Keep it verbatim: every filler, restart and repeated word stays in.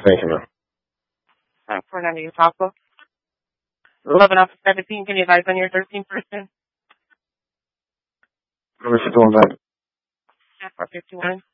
Thank you, ma'am. Uh, for none of you, possible. eleven off of seventeen, can you advise on your thirteen person? Number fifty-one back. four fifty-one.